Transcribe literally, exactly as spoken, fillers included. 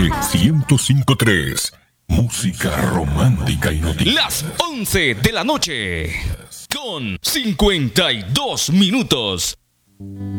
ciento cinco punto tres. Música romántica y noticiosa. Las once de la noche con cincuenta y dos minutos.